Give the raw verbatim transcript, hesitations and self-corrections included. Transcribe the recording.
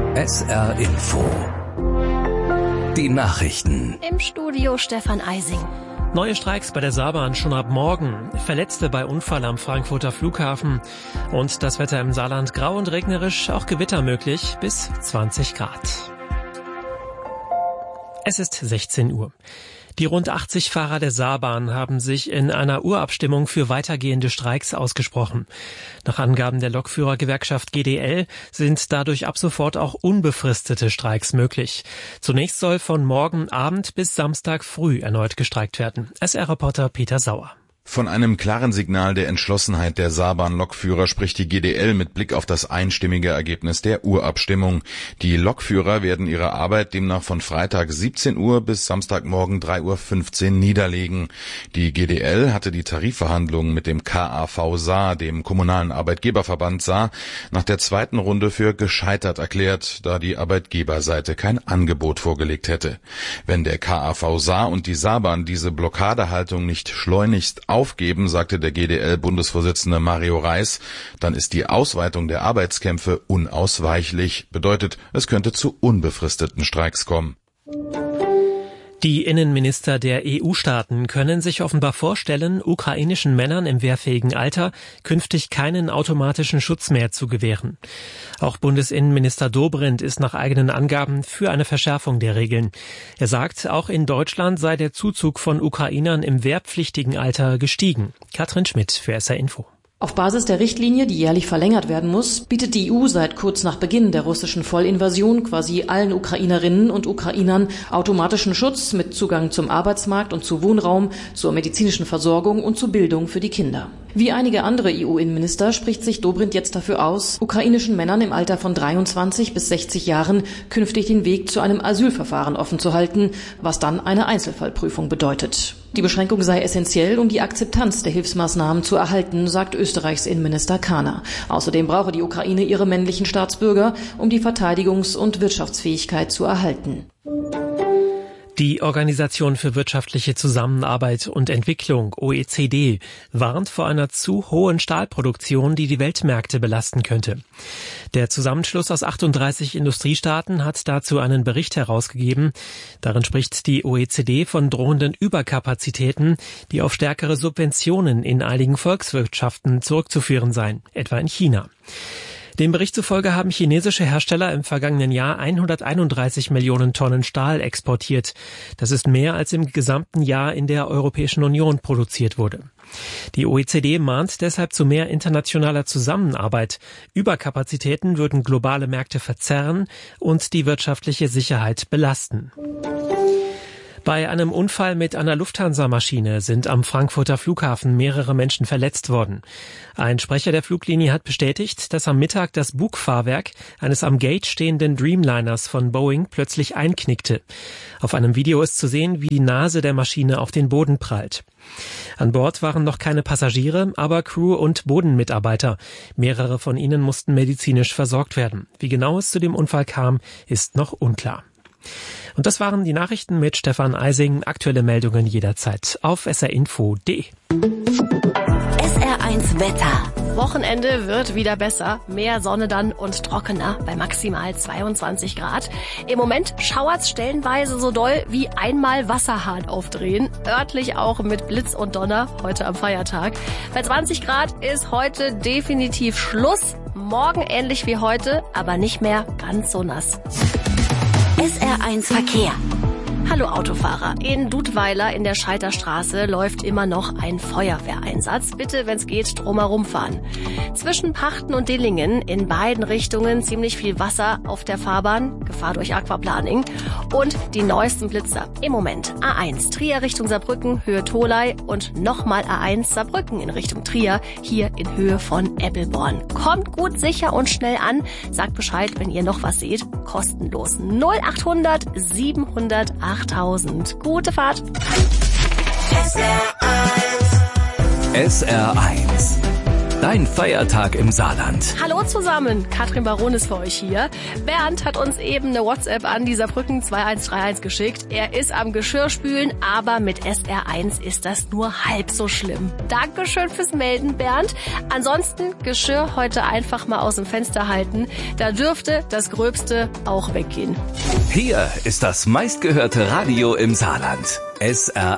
S R Info. Die Nachrichten. Im Studio Stefan Eising. Neue Streiks bei der Saarbahn schon ab morgen. Verletzte bei Unfall am Frankfurter Flughafen. Und das Wetter im Saarland grau und regnerisch, auch Gewitter möglich, bis zwanzig Grad. Es ist sechzehn Uhr. Die rund achtzig Fahrer der Saarbahn haben sich in einer Urabstimmung für weitergehende Streiks ausgesprochen. Nach Angaben der Lokführergewerkschaft G D L sind dadurch ab sofort auch unbefristete Streiks möglich. Zunächst soll von morgen Abend bis Samstag früh erneut gestreikt werden. S R-Reporter Peter Sauer. Von einem klaren Signal der Entschlossenheit der Saarbahn-Lokführer spricht die G D L mit Blick auf das einstimmige Ergebnis der Urabstimmung. Die Lokführer werden ihre Arbeit demnach von Freitag siebzehn Uhr bis Samstagmorgen drei Uhr fünfzehn niederlegen. Die G D L hatte die Tarifverhandlungen mit dem K A V Saar, dem kommunalen Arbeitgeberverband Saar, nach der zweiten Runde für gescheitert erklärt, da die Arbeitgeberseite kein Angebot vorgelegt hätte. Wenn der K A V Saar und die Saarbahn diese Blockadehaltung nicht schleunigst aufgeben, sagte der G D L-Bundesvorsitzende Mario Reis, dann ist die Ausweitung der Arbeitskämpfe unausweichlich. Bedeutet, es könnte zu unbefristeten Streiks kommen. Die Innenminister der E U-Staaten können sich offenbar vorstellen, ukrainischen Männern im wehrfähigen Alter künftig keinen automatischen Schutz mehr zu gewähren. Auch Bundesinnenminister Dobrindt ist nach eigenen Angaben für eine Verschärfung der Regeln. Er sagt, auch in Deutschland sei der Zuzug von Ukrainern im wehrpflichtigen Alter gestiegen. Katrin Schmidt für S R Info. Auf Basis der Richtlinie, die jährlich verlängert werden muss, bietet die E U seit kurz nach Beginn der russischen Vollinvasion quasi allen Ukrainerinnen und Ukrainern automatischen Schutz mit Zugang zum Arbeitsmarkt und zu Wohnraum, zur medizinischen Versorgung und zur Bildung für die Kinder. Wie einige andere E U-Innenminister spricht sich Dobrindt jetzt dafür aus, ukrainischen Männern im Alter von dreiundzwanzig bis sechzig Jahren künftig den Weg zu einem Asylverfahren offen zu halten, was dann eine Einzelfallprüfung bedeutet. Die Beschränkung sei essentiell, um die Akzeptanz der Hilfsmaßnahmen zu erhalten, sagt Österreichs Innenminister Kahner. Außerdem brauche die Ukraine ihre männlichen Staatsbürger, um die Verteidigungs- und Wirtschaftsfähigkeit zu erhalten. Die Organisation für wirtschaftliche Zusammenarbeit und Entwicklung, O E C D, warnt vor einer zu hohen Stahlproduktion, die die Weltmärkte belasten könnte. Der Zusammenschluss aus achtunddreißig Industriestaaten hat dazu einen Bericht herausgegeben. Darin spricht die O E C D von drohenden Überkapazitäten, die auf stärkere Subventionen in einigen Volkswirtschaften zurückzuführen seien, etwa in China. Dem Bericht zufolge haben chinesische Hersteller im vergangenen Jahr hunderteinunddreißig Millionen Tonnen Stahl exportiert. Das ist mehr, als im gesamten Jahr in der Europäischen Union produziert wurde. Die O E C D mahnt deshalb zu mehr internationaler Zusammenarbeit. Überkapazitäten würden globale Märkte verzerren und die wirtschaftliche Sicherheit belasten. Bei einem Unfall mit einer Lufthansa-Maschine sind am Frankfurter Flughafen mehrere Menschen verletzt worden. Ein Sprecher der Fluglinie hat bestätigt, dass am Mittag das Bugfahrwerk eines am Gate stehenden Dreamliners von Boeing plötzlich einknickte. Auf einem Video ist zu sehen, wie die Nase der Maschine auf den Boden prallt. An Bord waren noch keine Passagiere, aber Crew und Bodenmitarbeiter. Mehrere von ihnen mussten medizinisch versorgt werden. Wie genau es zu dem Unfall kam, ist noch unklar. Und das waren die Nachrichten mit Stefan Eising. Aktuelle Meldungen jederzeit auf s r info punkt d e. S R eins Wetter. Wochenende wird wieder besser. Mehr Sonne dann und trockener bei maximal zweiundzwanzig Grad. Im Moment schauert's stellenweise so doll wie einmal Wasserhahn aufdrehen. Örtlich auch mit Blitz und Donner, heute am Feiertag. Bei zwanzig Grad ist heute definitiv Schluss. Morgen ähnlich wie heute, aber nicht mehr ganz so nass. S R eins Verkehr. Hallo Autofahrer. In Dudweiler in der Scheiterstraße läuft immer noch ein Feuerwehreinsatz. Bitte, wenn es geht, drumherum fahren. Zwischen Pachten und Dillingen in beiden Richtungen ziemlich viel Wasser auf der Fahrbahn. Gefahr durch Aquaplaning. Und die neuesten Blitzer. Im Moment A eins Trier Richtung Saarbrücken, Höhe Tholey und nochmal A eins Saarbrücken in Richtung Trier, hier in Höhe von Eppelborn. Kommt gut, sicher und schnell an. Sagt Bescheid, wenn ihr noch was seht. Kostenlos. null achthundert siebenhundert achttausend. Gute Fahrt. S R eins. S R eins. Dein Feiertag im Saarland. Hallo zusammen, Katrin Baron ist für euch hier. Bernd hat uns eben eine WhatsApp an die Saarbrücken zwei eins drei eins geschickt. Er ist am Geschirrspülen, aber mit S R eins ist das nur halb so schlimm. Dankeschön fürs Melden, Bernd. Ansonsten Geschirr heute einfach mal aus dem Fenster halten. Da dürfte das Gröbste auch weggehen. Hier ist das meistgehörte Radio im Saarland. S R